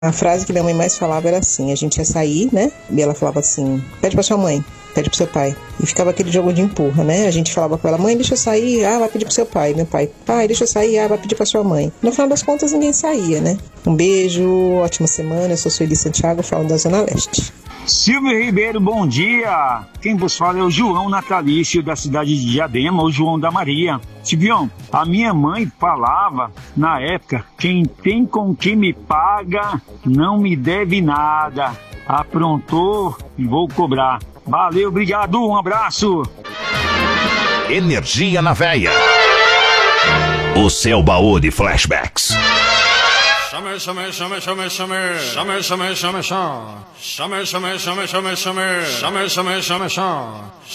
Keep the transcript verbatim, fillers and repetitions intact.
A frase que minha mãe mais falava era assim, a gente ia sair, né? E ela falava assim, pede pra sua mãe, pede pro seu pai. E ficava aquele jogo de empurra, né? A gente falava com ela, mãe, deixa eu sair, ah, vai pedir pro seu pai. Meu pai, pai, deixa eu sair, ah, vai pedir pra sua mãe. No final das contas, ninguém saía, né? Um beijo, ótima semana, eu sou Sueli Santiago, falo da Zona Leste. Silvio Ribeiro, bom dia! Quem vos fala é o João Natalício, da cidade de Diadema, o João da Maria. Silvio, a minha mãe falava, na época, quem tem com que me paga, não me deve nada. Aprontou, vou cobrar. Valeu, obrigado, um abraço! Energia na veia. O seu baú de flashbacks. Chame, chame, chame, chame, chame, chame, chame, chame, chame, chame, chame, chame, chame, chame, chame, chame, chame, chame, chame.